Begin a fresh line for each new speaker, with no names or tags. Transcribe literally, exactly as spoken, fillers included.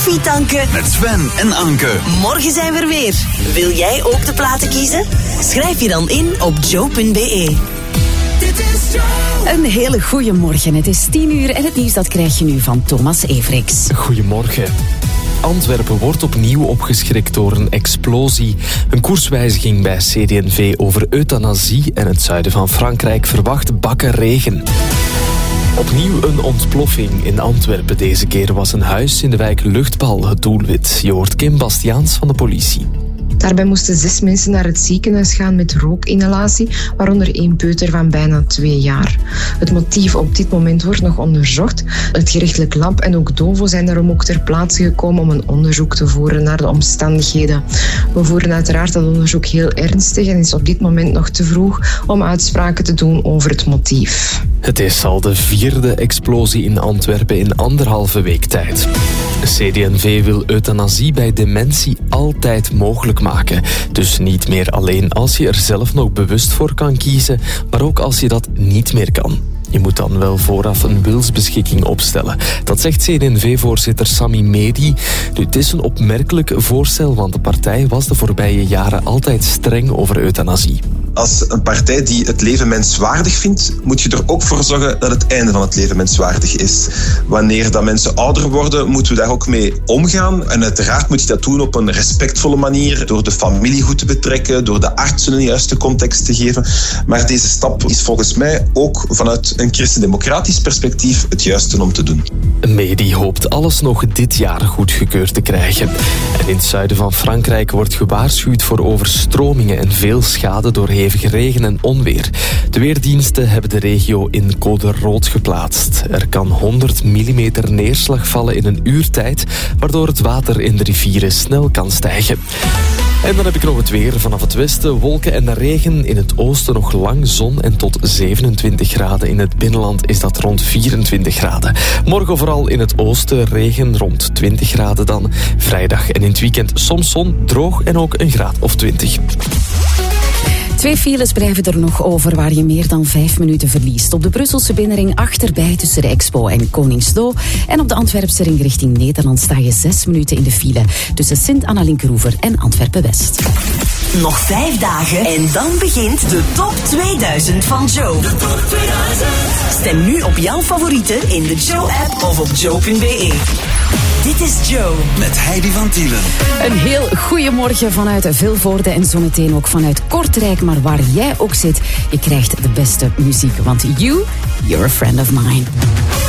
Tanken
met Sven en Anke.
Morgen zijn we er weer. Wil jij ook de platen kiezen? Schrijf je dan in op joe punt be.
Een hele goede morgen. Het is tien uur en het nieuws dat krijg je nu van Thomas Everiks.
Goedemorgen. Antwerpen wordt opnieuw opgeschrikt door een explosie. Een koerswijziging bij C D en V over euthanasie en het zuiden van Frankrijk verwacht bakken regen. Opnieuw een ontploffing in Antwerpen. Deze keer was een huis in de wijk Luchtbal het doelwit. Je hoort Kim Bastiaans van de politie.
Daarbij moesten zes mensen naar het ziekenhuis gaan met rookinhalatie, waaronder één peuter van bijna twee jaar. Het motief op dit moment wordt nog onderzocht. Het gerechtelijk lab en ook DOVO zijn daarom ook ter plaatse gekomen om een onderzoek te voeren naar de omstandigheden. We voeren uiteraard dat onderzoek heel ernstig en is op dit moment nog te vroeg om uitspraken te doen over het motief.
Het is al de vierde explosie in Antwerpen in anderhalve week tijd. C D en V wil euthanasie bij dementie altijd mogelijk maken. Dus niet meer alleen als je er zelf nog bewust voor kan kiezen, maar ook als je dat niet meer kan. Je moet dan wel vooraf een wilsbeschikking opstellen. Dat zegt C D en V-voorzitter Sami Medi. Nu, het is een opmerkelijk voorstel, want de partij was de voorbije jaren altijd streng over euthanasie.
Als een partij die het leven menswaardig vindt, moet je er ook voor zorgen dat het einde van het leven menswaardig is. Wanneer dat mensen ouder worden, moeten we daar ook mee omgaan. En uiteraard moet je dat doen op een respectvolle manier, door de familie goed te betrekken, door de artsen een juiste context te geven. Maar deze stap is volgens mij ook vanuit een christendemocratisch perspectief het juiste om te doen.
Medi hoopt alles nog dit jaar goedgekeurd te krijgen. En in het zuiden van Frankrijk wordt gewaarschuwd voor overstromingen en veel schade door hevige regen en onweer. De weerdiensten hebben de regio in code rood geplaatst. Er kan honderd millimeter neerslag vallen in een uur tijd, waardoor het water in de rivieren snel kan stijgen. En dan heb ik nog het weer. Vanaf het westen wolken en regen. In het oosten nog lang zon en tot zevenentwintig graden. In het binnenland is dat rond vierentwintig graden. Morgen vooral in het oosten regen rond twintig graden dan. Vrijdag en in het weekend soms zon, droog en ook een graad of twintig.
Twee files blijven er nog over waar je meer dan vijf minuten verliest. Op de Brusselse binnenring achterbij tussen de Expo en Koningsdo. En op de Antwerpse ring richting Nederland sta je zes minuten in de file tussen Sint-Anna-Linkeroever en Antwerpen-West.
Nog vijf dagen en dan begint de top tweeduizend van Joe. De top tweeduizend. Stem nu op jouw favorieten in de Joe-app of op joe punt be. Dit is Joe.
Met Heidi van Tielen.
Een heel goeiemorgen vanuit Vilvoorde en zometeen ook vanuit Kortrijk. Maar waar jij ook zit, je krijgt de beste muziek. Want you, you're a friend of mine.